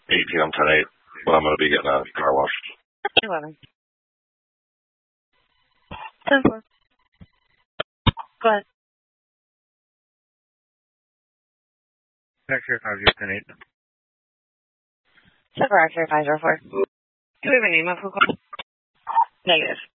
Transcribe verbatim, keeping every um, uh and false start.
eight p.m. tonight when I'm going to be getting a car wash. eleven. ten four. Go ahead. X-ray five zero ten eight. Check for X-ray five zero four. Do we have a name of who called? Negative.